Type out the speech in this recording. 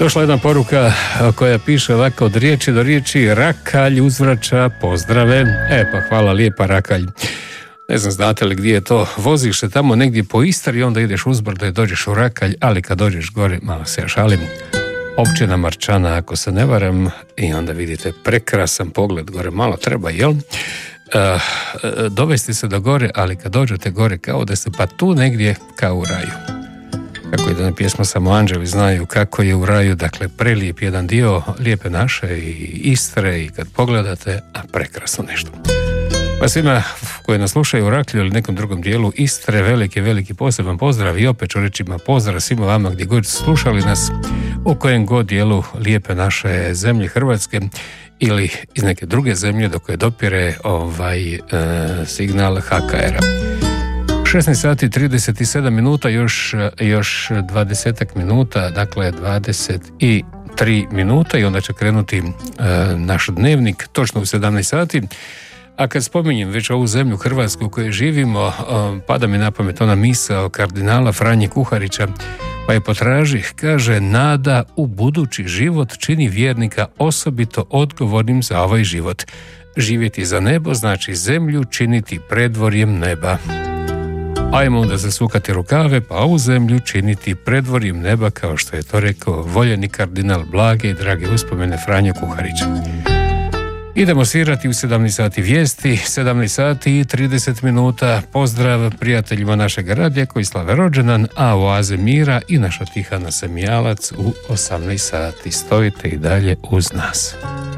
Došla jedna poruka koja piše ovako: od riječi do riječi Rakalj uzvraća pozdrave. Pa hvala lijepa Rakalj. Ne znam, znate li gdje je to? Voziš se tamo negdje po Istri i onda ideš uzbrdo i dođeš u Rakalj, ali kad dođeš gore, malo se ja šalim, općina Marčana ako se ne varam, i onda vidite prekrasan pogled gore, malo treba, jel? Dovesti se do gore, ali kad dođete gore kao da ste pa tu negdje kao u raju. Kako je da ne pjesma, samo anđeli znaju kako je u raju, dakle prelijep jedan dio lijepe naše i Istre, i kad pogledate, a prekrasno nešto. Pa svima koji nas slušaju u Raklju ili nekom drugom dijelu Istre, veliki poseban pozdrav, i opet ću reći pozdrav svima vama gdje god slušali nas, u kojem god dijelu lijepe naše zemlje Hrvatske ili iz neke druge zemlje do koje dopire signal HKR-a. 16 sati 37 minuta, još 20 minuta, dakle 23 minuta i onda će krenuti naš dnevnik točno u 17 sati. A kad spominjem već ovu zemlju Hrvatsku u kojoj živimo, pada mi na pamet ona misao kardinala Franje Kuharića, pa je potraži, kaže: nada u budući život čini vjernika osobito odgovornim za ovaj život. Živjeti za nebo znači zemlju činiti predvorjem neba. Ajmo onda zasukati rukave, pa ovu zemlju činiti predvorjem neba, kao što je to rekao voljeni kardinal blage i drage uspomene Franjo Kuharić. Idemo svirati u 17 sati vijesti, 17 sati i 30 minuta. Pozdrav prijateljima našeg radija koji slave rođendan, a Oaze mira i naša Tihana Semijalac u 18 sati. Stojite i dalje uz nas.